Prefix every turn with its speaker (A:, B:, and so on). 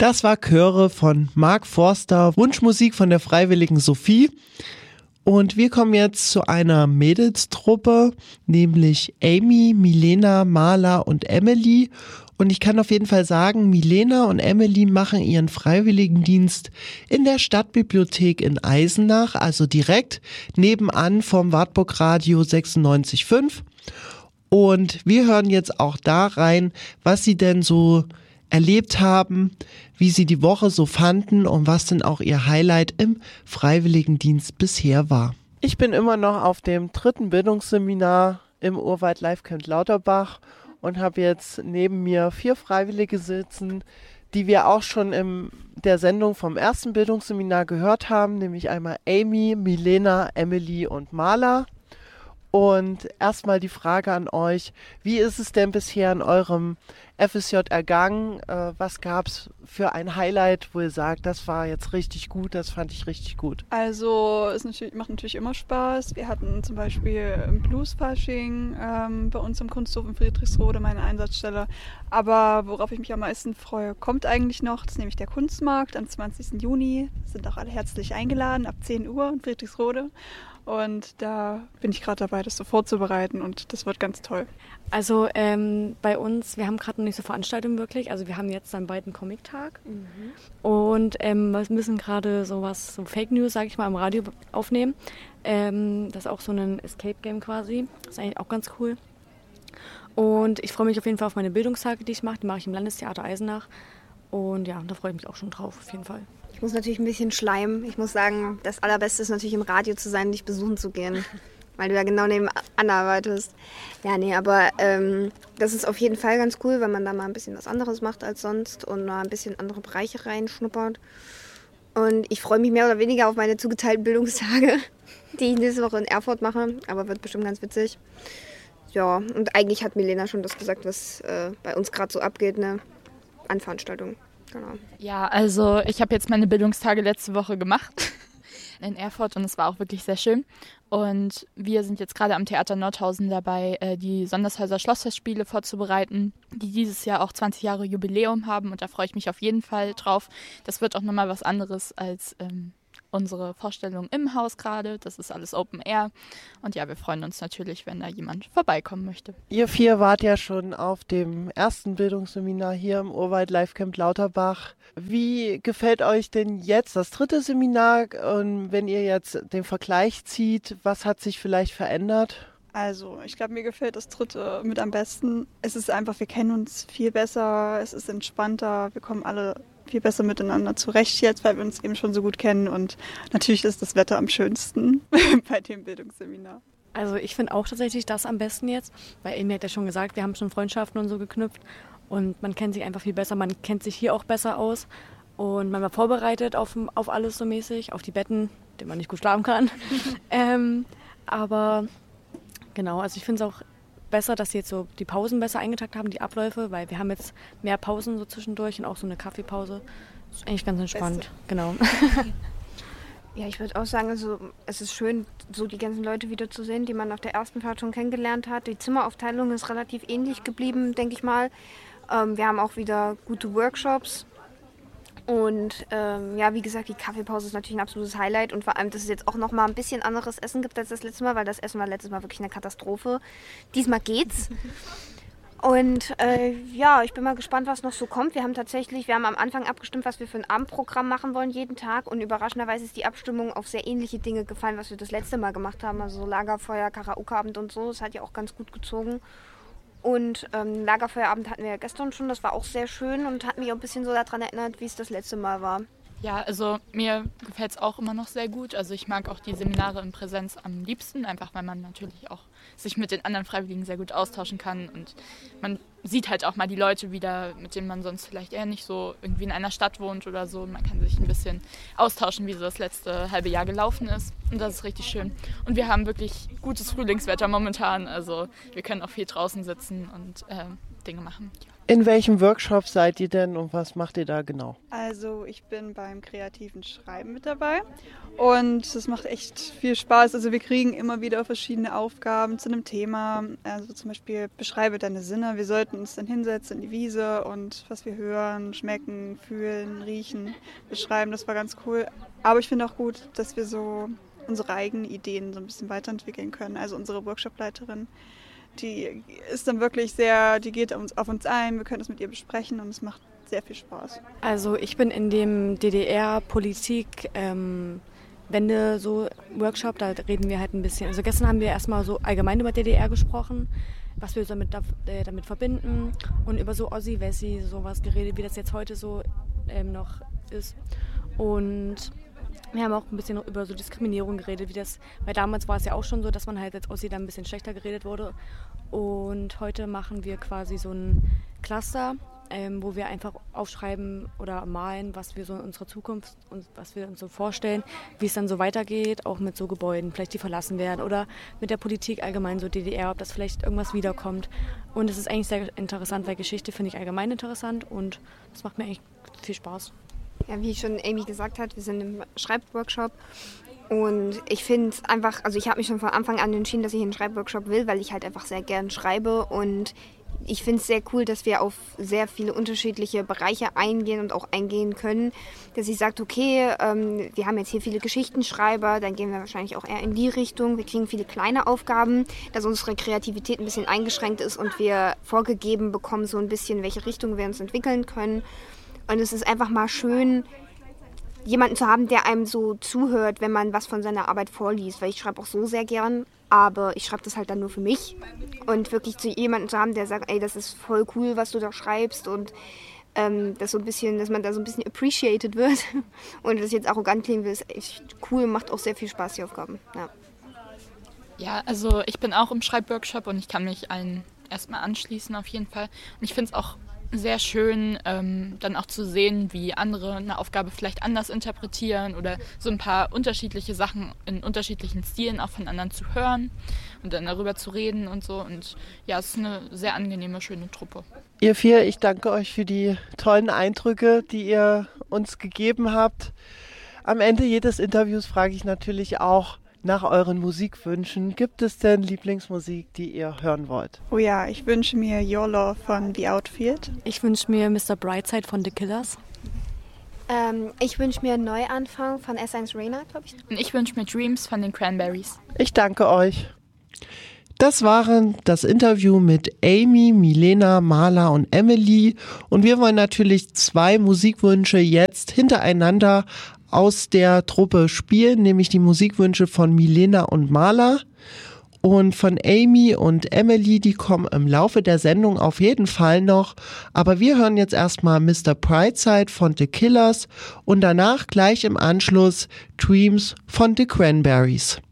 A: Das war Chöre von Mark Forster, Wunschmusik von der Freiwilligen Sophie. Und wir kommen jetzt zu einer Mädelstruppe, nämlich Amy, Milena, Marla und Emily. Und ich kann auf jeden Fall sagen, Milena und Emily machen ihren Freiwilligendienst in der Stadtbibliothek in Eisenach, also direkt nebenan vom Wartburg Radio 96.5. Und wir hören jetzt auch da rein, was sie denn so erlebt haben, wie sie die Woche so fanden und was denn auch ihr Highlight im Freiwilligendienst bisher war. Ich bin immer noch auf dem 3. Bildungsseminar im Urwald Live Camp Lauterbach und habe jetzt neben mir 4 Freiwillige sitzen, die wir auch schon in der Sendung vom 1. Bildungsseminar gehört haben, nämlich einmal Amy, Milena, Emily und Marla. Und erstmal die Frage an euch, wie ist es denn bisher in eurem FSJ ergangen? Was gab es für ein Highlight, wo ihr sagt, das war jetzt richtig gut, das fand ich richtig gut?
B: Also es macht natürlich immer Spaß. Wir hatten zum Beispiel im Blues-Fasching bei uns im Kunsthof in Friedrichsrode meine Einsatzstelle. Aber worauf ich mich am meisten freue, kommt eigentlich noch. Das ist nämlich der Kunstmarkt am 20. Juni. Sind auch alle herzlich eingeladen ab 10 Uhr in Friedrichsrode. Und da bin ich gerade dabei, das so vorzubereiten und das wird ganz toll.
C: Also bei uns, wir haben gerade noch nicht so Veranstaltungen wirklich. Also wir haben jetzt dann bald einen Comic-Tag und wir müssen gerade so Fake News, sage ich mal, im Radio aufnehmen. Das ist auch so ein Escape-Game quasi. Das ist eigentlich auch ganz cool. Und ich freue mich auf jeden Fall auf meine Bildungstage, die ich mache. Die mache ich im Landestheater Eisenach. Und ja, da freue ich mich auch schon drauf, auf jeden Fall.
D: Ich muss natürlich ein bisschen schleimen. Ich muss sagen, das Allerbeste ist natürlich im Radio zu sein und dich besuchen zu gehen. Weil du ja genau neben Anna arbeitest. Ja, nee, aber das ist auf jeden Fall ganz cool, wenn man da mal ein bisschen was anderes macht als sonst und mal ein bisschen andere Bereiche reinschnuppert. Und ich freue mich mehr oder weniger auf meine zugeteilten Bildungstage, die ich nächste Woche in Erfurt mache. Aber wird bestimmt ganz witzig. Ja, und eigentlich hat Milena schon das gesagt, was bei uns gerade so abgeht, ne? An Veranstaltungen. Genau.
E: Ja, also ich habe jetzt meine Bildungstage letzte Woche gemacht in Erfurt und es war auch wirklich sehr schön. Und wir sind jetzt gerade am Theater Nordhausen dabei, die Sondershäuser Schlossfestspiele vorzubereiten, die dieses Jahr auch 20 Jahre Jubiläum haben und da freue ich mich auf jeden Fall drauf. Das wird auch nochmal was anderes als unsere Vorstellung im Haus gerade. Das ist alles Open Air. Und ja, wir freuen uns natürlich, wenn da jemand vorbeikommen möchte.
A: Ihr 4 wart ja schon auf dem 1. Bildungsseminar hier im Urwald Live Camp Lauterbach. Wie gefällt euch denn jetzt das 3. Seminar? Und wenn ihr jetzt den Vergleich zieht, was hat sich vielleicht verändert?
B: Also, ich glaube, mir gefällt das 3. mit am besten. Es ist einfach, wir kennen uns viel besser, es ist entspannter, wir kommen alle viel besser miteinander zurecht jetzt, weil wir uns eben schon so gut kennen und natürlich ist das Wetter am schönsten bei dem Bildungsseminar.
C: Also ich finde auch tatsächlich das am besten jetzt, weil Amy hat ja schon gesagt, wir haben schon Freundschaften und so geknüpft und man kennt sich einfach viel besser, man kennt sich hier auch besser aus und man war vorbereitet auf alles so mäßig, auf die Betten, in denen man nicht gut schlafen kann. Aber genau, also ich finde es auch besser, dass sie jetzt so die Pausen besser eingetaktet haben, die Abläufe, weil wir haben jetzt mehr Pausen so zwischendurch und auch so eine Kaffeepause. Das ist eigentlich ganz entspannt. Beste. Genau.
D: Ja, ich würde auch sagen, also es ist schön, so die ganzen Leute wiederzusehen, die man auf der ersten Fahrt schon kennengelernt hat. Die Zimmeraufteilung ist relativ ähnlich geblieben, denke ich mal. Wir haben auch wieder gute Workshops. Und ja, wie gesagt, die Kaffeepause ist natürlich ein absolutes Highlight und vor allem, dass es jetzt auch noch mal ein bisschen anderes Essen gibt als das letzte Mal, weil das Essen war letztes Mal wirklich eine Katastrophe. Diesmal geht's. Und ja, ich bin mal gespannt, was noch so kommt. Wir haben am Anfang abgestimmt, was wir für ein Abendprogramm machen wollen jeden Tag und überraschenderweise ist die Abstimmung auf sehr ähnliche Dinge gefallen, was wir das letzte Mal gemacht haben. Also so Lagerfeuer, Karaoke-Abend und so, das hat ja auch ganz gut gezogen. Und Lagerfeuerabend hatten wir ja gestern schon, das war auch sehr schön und hat mich auch ein bisschen so daran erinnert, wie es das letzte Mal war.
E: Ja, also mir gefällt es auch immer noch sehr gut. Also ich mag auch die Seminare in Präsenz am liebsten, einfach weil man natürlich auch sich mit den anderen Freiwilligen sehr gut austauschen kann und man sieht halt auch mal die Leute wieder, mit denen man sonst vielleicht eher nicht so irgendwie in einer Stadt wohnt oder so. Man kann sich ein bisschen austauschen, wie so das letzte halbe Jahr gelaufen ist und das ist richtig schön. Und wir haben wirklich gutes Frühlingswetter momentan, also wir können auch viel draußen sitzen und Dinge machen. Ja.
A: In welchem Workshop seid ihr denn und was macht ihr da genau?
B: Also ich bin beim kreativen Schreiben mit dabei und es macht echt viel Spaß. Also wir kriegen immer wieder verschiedene Aufgaben zu einem Thema. Also zum Beispiel beschreibe deine Sinne. Wir sollten uns dann hinsetzen in die Wiese und was wir hören, schmecken, fühlen, riechen, beschreiben. Das war ganz cool. Aber ich finde auch gut, dass wir so unsere eigenen Ideen so ein bisschen weiterentwickeln können. Also unsere Workshopleiterin, die ist dann wirklich die geht auf uns ein, wir können das mit ihr besprechen und es macht sehr viel Spaß.
C: Also ich bin in dem DDR-Politik Wende so Workshop, da reden wir halt ein bisschen. Also gestern haben wir erstmal so allgemein über DDR gesprochen, was wir damit verbinden und über so Ossi-Wessi sowas geredet, wie das jetzt heute so noch ist. Und wir haben auch ein bisschen über so Diskriminierung geredet, weil damals war es ja auch schon so, dass man halt als Ossi dann ein bisschen schlechter geredet wurde. Und heute machen wir quasi so ein Cluster, wo wir einfach aufschreiben oder malen, was wir so in unserer Zukunft und was wir uns so vorstellen, wie es dann so weitergeht, auch mit so Gebäuden, vielleicht die verlassen werden oder mit der Politik allgemein, so DDR, ob das vielleicht irgendwas wiederkommt. Und es ist eigentlich sehr interessant, weil Geschichte finde ich allgemein interessant und das macht mir eigentlich viel Spaß.
D: Ja, wie schon Amy gesagt hat, wir sind im Schreibworkshop und ich finde einfach, also ich habe mich schon von Anfang an entschieden, dass ich einen Schreibworkshop will, weil ich halt einfach sehr gern schreibe und ich finde es sehr cool, dass wir auf sehr viele unterschiedliche Bereiche eingehen und auch eingehen können, dass ich sage, okay, wir haben jetzt hier viele Geschichtenschreiber, dann gehen wir wahrscheinlich auch eher in die Richtung, wir kriegen viele kleine Aufgaben, dass unsere Kreativität ein bisschen eingeschränkt ist und wir vorgegeben bekommen so ein bisschen, in welche Richtung wir uns entwickeln können. Und es ist einfach mal schön, jemanden zu haben, der einem so zuhört, wenn man was von seiner Arbeit vorliest. Weil ich schreibe auch so sehr gern, aber ich schreibe das halt dann nur für mich. Und wirklich zu jemanden zu haben, der sagt, ey, das ist voll cool, was du da schreibst. Und dass man da so ein bisschen appreciated wird. Und das jetzt arrogant klingen will, ist echt cool, macht auch sehr viel Spaß, die Aufgaben.
E: Ja, also ich bin auch im Schreibworkshop und ich kann mich allen erstmal anschließen auf jeden Fall. Und ich finde es auch sehr schön, dann auch zu sehen, wie andere eine Aufgabe vielleicht anders interpretieren oder so ein paar unterschiedliche Sachen in unterschiedlichen Stilen auch von anderen zu hören und dann darüber zu reden und so. Und ja, es ist eine sehr angenehme, schöne Truppe.
A: Ihr vier, ich danke euch für die tollen Eindrücke, die ihr uns gegeben habt. Am Ende jedes Interviews frage ich natürlich auch nach euren Musikwünschen. Gibt es denn Lieblingsmusik, die ihr hören wollt?
B: Oh ja, ich wünsche mir Your Love von The Outfield.
C: Ich wünsche mir Mr. Brightside von The Killers.
D: Ich wünsche mir Neuanfang von S1 Reina, glaube ich.
E: Und ich wünsche mir Dreams von den Cranberries.
A: Ich danke euch. Das waren das Interview mit Amy, Milena, Marla und Emily. Und wir wollen natürlich 2 Musikwünsche jetzt hintereinander aus der Truppe spielen, nämlich die Musikwünsche von Milena und Marla. Und von Amy und Emily, die kommen im Laufe der Sendung auf jeden Fall noch. Aber wir hören jetzt erstmal Mr. Brightside von The Killers und danach gleich im Anschluss Dreams von The Cranberries.